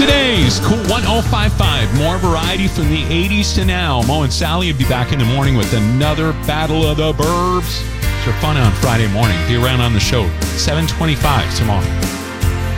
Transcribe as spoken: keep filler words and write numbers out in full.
today's Cool one oh five point five. More variety from the eighties to now. Mo and Sally will be back in the morning with another Battle of the Burbs. It's your fun on Friday morning. Be around on the show, seven twenty-five tomorrow.